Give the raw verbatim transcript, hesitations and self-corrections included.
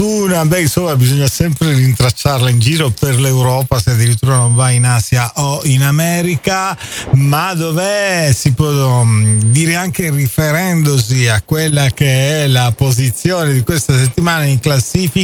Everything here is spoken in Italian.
fortuna, beh, insomma, bisogna sempre rintracciarla in giro per l'Europa, se addirittura non va in Asia o in America, ma dov'è, si può dire anche riferendosi a quella che è la posizione di questa settimana in classifica.